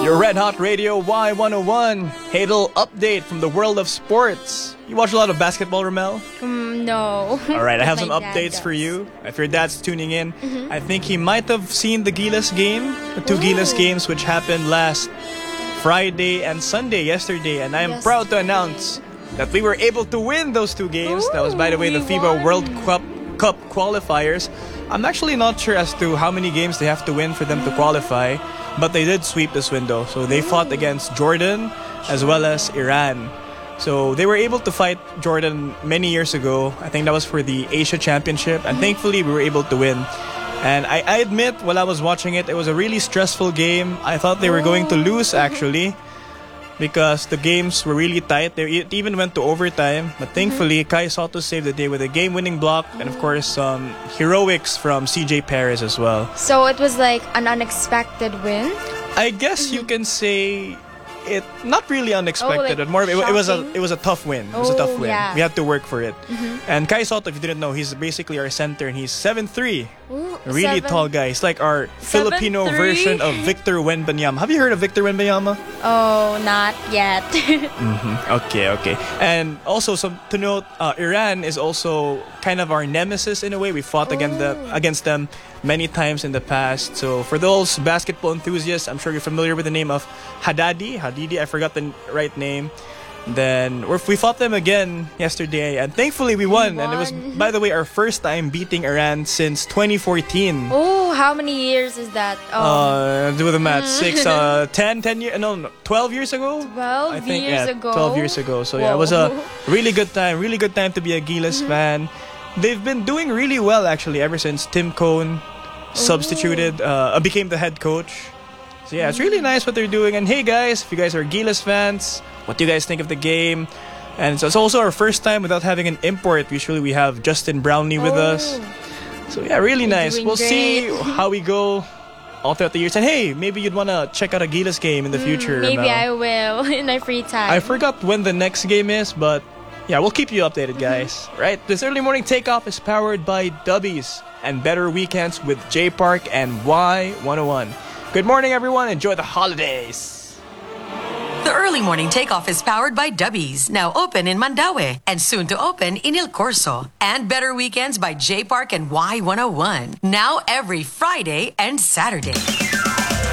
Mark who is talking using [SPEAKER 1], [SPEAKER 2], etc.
[SPEAKER 1] Your Red Hot Radio Y101 Hadel update from the world of sports. You watch a lot of basketball, Ramel?
[SPEAKER 2] No.
[SPEAKER 1] Alright, I have some
[SPEAKER 2] My dad
[SPEAKER 1] updates
[SPEAKER 2] does.
[SPEAKER 1] for you. If your dad's tuning in, I think he might have seen the Gilas game, the two Gilas games which happened last Friday and Sunday yesterday. And I am proud to announce that we were able to win those two games. That was, by the way, the
[SPEAKER 2] we
[SPEAKER 1] FIBA
[SPEAKER 2] won.
[SPEAKER 1] World Cup qualifiers. I'm actually not sure as to how many games they have to win for them to qualify, but they did sweep this window. So they fought against Jordan as well as Iran. So they were able to fight Jordan many years ago. I think that was for the Asia Championship, and thankfully we were able to win. And I admit, while I was watching it, it was a really stressful game. I thought they were going to lose, actually, because the games were really tight. It even went to overtime. But thankfully, Kai Soto saved the day with a game-winning block, and of course, heroics from CJ Perez as well.
[SPEAKER 2] So it was like an unexpected win?
[SPEAKER 1] I guess you can say it not really unexpected,
[SPEAKER 2] like
[SPEAKER 1] but more it was
[SPEAKER 2] shocking?
[SPEAKER 1] a tough win. It was a tough win.
[SPEAKER 2] Yeah.
[SPEAKER 1] We had to work for it. And Kai Soto, if you didn't know, he's basically our center, and he's 7'3".
[SPEAKER 2] Ooh,
[SPEAKER 1] A really tall guy. He's like our Filipino
[SPEAKER 2] 7'3"?
[SPEAKER 1] version of Victor Wembanyama. Have you heard of Victor Wembanyama?
[SPEAKER 2] Oh, not yet.
[SPEAKER 1] Okay. And also, to note, Iran is also kind of our nemesis in a way. We fought against them many times in the past. So for those basketball enthusiasts, I'm sure you're familiar with the name of Hadidi, I forgot the right name. Then we fought them again yesterday, and thankfully we won. And it was, by the way, our first time beating Iran since 2014.
[SPEAKER 2] Oh, how many years is that?
[SPEAKER 1] Do the math. 12 years ago?
[SPEAKER 2] 12
[SPEAKER 1] I think,
[SPEAKER 2] years
[SPEAKER 1] yeah,
[SPEAKER 2] ago?
[SPEAKER 1] 12 years ago. So yeah, it was a really good time to be a Gilas fan. They've been doing really well, actually, ever since Tim Cohn became the head coach. So yeah, it's really nice what they're doing. And hey guys, if you guys are Gilas fans, what do you guys think of the game? And it's also our first time without having an import. Usually we have Justin Brownlee with us. So yeah, really nice.
[SPEAKER 2] doing
[SPEAKER 1] We'll see
[SPEAKER 2] great.
[SPEAKER 1] how we go all throughout the years. And hey, maybe you'd want to check out a Gilas game in the future.
[SPEAKER 2] Maybe
[SPEAKER 1] Mel.
[SPEAKER 2] I will in my free time.
[SPEAKER 1] I forgot when the next game is, but yeah, we'll keep you updated, guys. Right? This early morning takeoff is powered by Dubbies and Better Weekends with J Park and Y101. Good morning, everyone. Enjoy the holidays.
[SPEAKER 3] The early morning takeoff is powered by Dubbies, now open in Mandaue and soon to open in Il Corso. And Better Weekends by J Park and Y101, now every Friday and Saturday.